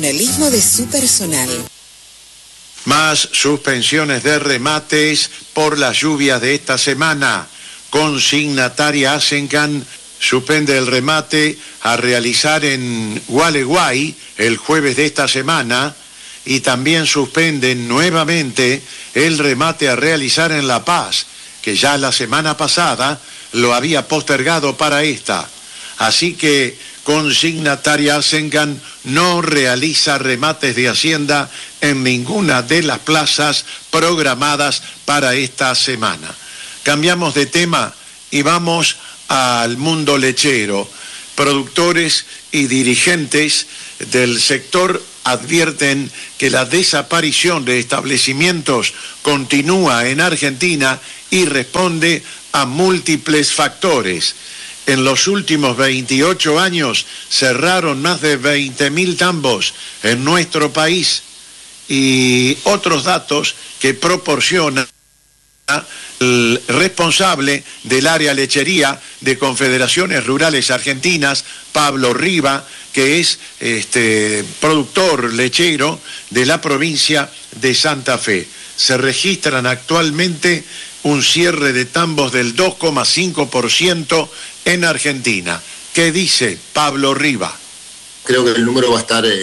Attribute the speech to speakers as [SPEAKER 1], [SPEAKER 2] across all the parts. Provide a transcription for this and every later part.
[SPEAKER 1] De su personal.
[SPEAKER 2] Más suspensiones de remates por las lluvias de esta semana. Consignataria Asencan suspende el remate a realizar en Gualeguay el jueves de esta semana y también suspenden nuevamente el remate a realizar en La Paz, que ya la semana pasada lo había postergado para esta. Así que Consignataria Asencan no realiza remates de hacienda en ninguna de las plazas programadas para esta semana. Cambiamos de tema y vamos al mundo lechero. Productores y dirigentes del sector advierten que la desaparición de establecimientos continúa en Argentina y responde a múltiples factores. En los últimos 28 años cerraron más de 20.000 tambos en nuestro país y otros datos que proporciona el responsable del área lechería de Confederaciones Rurales Argentinas, Pablo Riva, que es productor lechero de la provincia de Santa Fe. Se registran actualmente un cierre de tambos del 2,5% en Argentina. ¿Qué dice Pablo Riva?
[SPEAKER 3] Creo que el número va a estar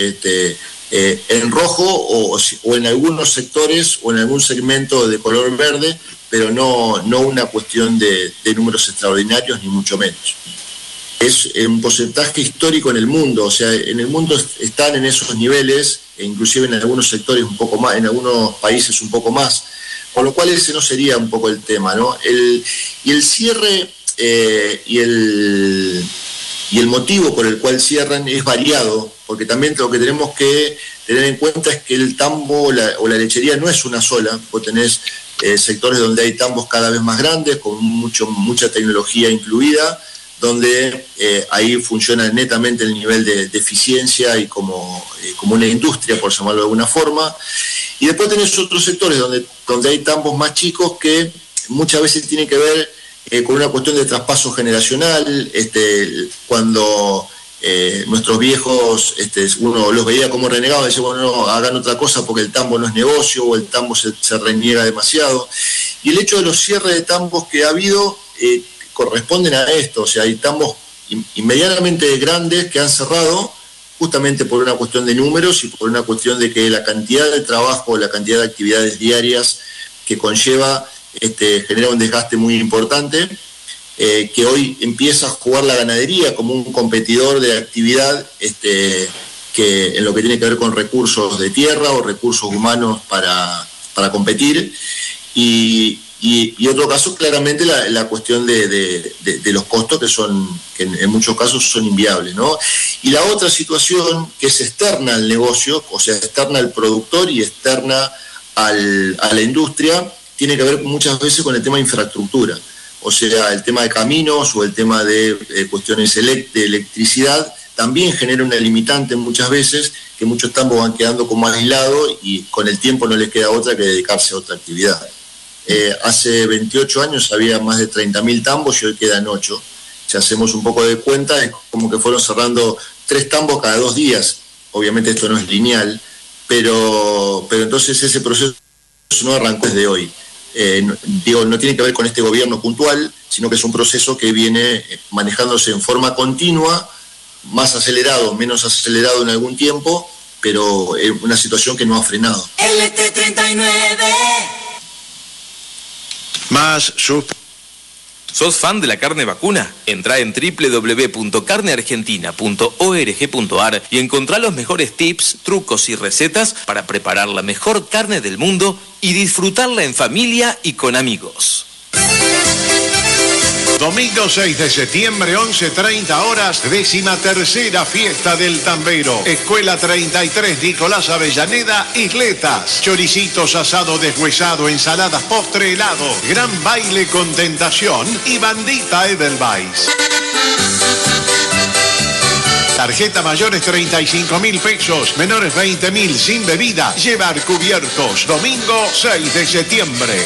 [SPEAKER 3] en rojo o en algunos sectores o en algún segmento de color verde, pero no una cuestión de números extraordinarios, ni mucho menos. Es un porcentaje histórico en el mundo, o sea, en el mundo están en esos niveles, e inclusive en algunos sectores un poco más, en algunos países un poco más, con lo cual ese no sería un poco el tema, ¿no? Y el cierre y el motivo por el cual cierran es variado, porque también lo que tenemos que tener en cuenta es que el tambo o la lechería no es una sola. Vos tenés sectores donde hay tambos cada vez más grandes, con mucha tecnología incluida, donde ahí funciona netamente el nivel de eficiencia y como una industria, por llamarlo de alguna forma. Y después tenés otros sectores donde hay tambos más chicos que muchas veces tienen que ver con una cuestión de traspaso generacional. Cuando nuestros viejos, uno los veía como renegados, decía, bueno, no, hagan otra cosa porque el tambo no es negocio o el tambo se reniega demasiado. Y el hecho de los cierres de tambos que ha habido corresponden a esto, o sea, hay tambos inmediatamente grandes que han cerrado justamente por una cuestión de números y por una cuestión de que la cantidad de trabajo, la cantidad de actividades diarias que conlleva genera un desgaste muy importante, que hoy empieza a jugar la ganadería como un competidor de actividad que en lo que tiene que ver con recursos de tierra o recursos humanos para competir. Y otro caso, claramente, la cuestión de los costos que en muchos casos son inviables, ¿no? Y la otra situación que es externa al negocio, o sea, externa al productor y externa a la industria, tiene que ver muchas veces con el tema de infraestructura. O sea, el tema de caminos o el tema de cuestiones de electricidad también genera una limitante muchas veces, que muchos tambos van quedando como aislados y con el tiempo no les queda otra que dedicarse a otra actividad. Hace 28 años había más de 30.000 tambos y hoy quedan 8. Si hacemos un poco de cuenta, es como que fueron cerrando 3 tambos cada 2 días. Obviamente esto no es lineal, pero entonces ese proceso no arrancó desde hoy. No tiene que ver con este gobierno puntual, sino que es un proceso que viene manejándose en forma continua, más acelerado, menos acelerado en algún tiempo, pero es una situación que no ha frenado.
[SPEAKER 4] LT39.
[SPEAKER 5] ¿Sos fan de la carne vacuna? Entrá en www.carneargentina.org.ar y encontrá los mejores tips, trucos y recetas para preparar la mejor carne del mundo y disfrutarla en familia y con amigos.
[SPEAKER 2] Domingo 6 de septiembre, 11:30 horas, 13ª fiesta del tambero. Escuela 33, Nicolás Avellaneda, Isletas. Choricitos, asado deshuesado, ensaladas, postre, helado. Gran baile con Tentación y bandita Edelweiss. Tarjeta mayores 35.000 pesos, menores 20.000, sin bebida. Llevar cubiertos. Domingo 6 de septiembre.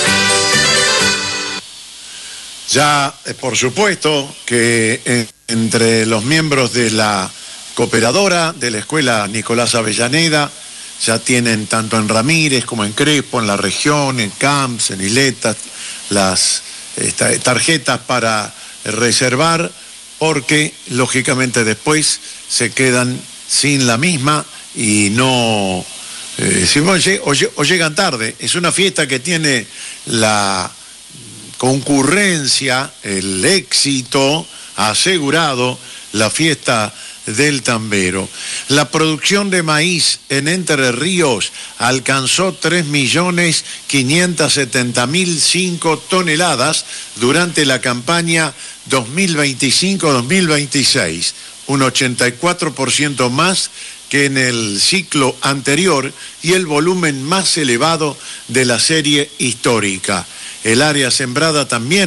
[SPEAKER 2] Ya, por supuesto, que entre los miembros de la cooperadora de la escuela Nicolás Avellaneda. Ya tienen tanto en Ramírez como en Crespo, en la región, en Camps, en Iletas, las tarjetas para reservar, porque lógicamente después se quedan sin la misma y no... o llegan tarde. Es una fiesta que tiene la concurrencia, el éxito asegurado, la fiesta del tambero. La producción de maíz en Entre Ríos alcanzó 3.570.005 toneladas durante la campaña 2025-2026, un 84% más que en el ciclo anterior y el volumen más elevado de la serie histórica. El área sembrada también